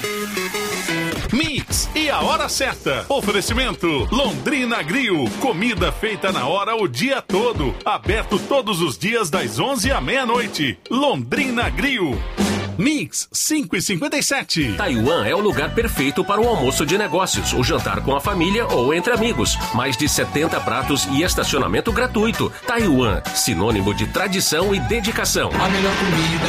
Mix e a hora certa. Oferecimento Londrina Grill. Comida feita na hora o dia todo. Aberto todos os dias das 11 à meia-noite. Londrina Grill. Mix 5h57. Taiwan é o lugar perfeito para o almoço de negócios, o jantar com a família ou entre amigos. Mais de 70 pratos e estacionamento gratuito. Taiwan, sinônimo de tradição e dedicação. A melhor comida